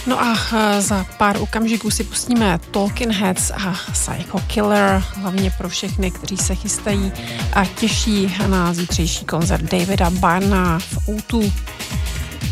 No a za pár okamžiků si pustíme Talking Heads a Psycho Killer, hlavně pro všechny, kteří se chystají a těší na zítřejší koncert Davida Byrna v O2.